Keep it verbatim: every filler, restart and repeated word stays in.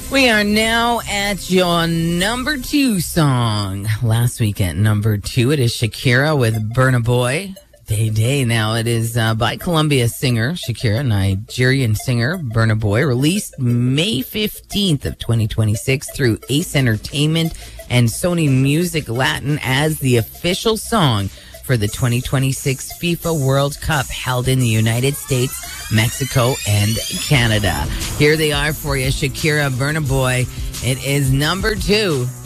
We are now at your number two song. Last week at number two, it is Shakira with Burna Boy. Day Day. Now it is uh, by Colombia singer Shakira, Nigerian singer Burna Boy, released May fifteenth of twenty twenty-six through Ace Entertainment and Sony Music Latin as the official song for the twenty twenty-six FIFA World Cup held in the United States, Mexico, and Canada. Here they are for you, Shakira, Burna Boy. It is number two.